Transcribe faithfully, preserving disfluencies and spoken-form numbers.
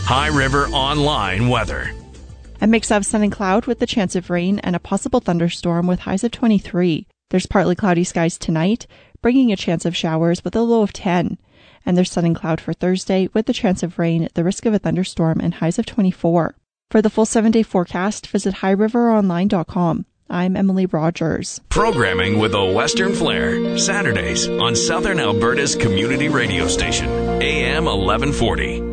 High River Online weather. A mix of sun and cloud with the chance of rain and a possible thunderstorm with highs of twenty-three. There's partly cloudy skies tonight, bringing a chance of showers with a low of ten. And there's sun and cloud for Thursday with the chance of rain, the risk of a thunderstorm, and highs of twenty-four. For the full seven-day forecast, visit high river online dot com. I'm Emily Rogers. Programming with a Western flair. Saturdays on Southern Alberta's community radio station, A M eleven forty.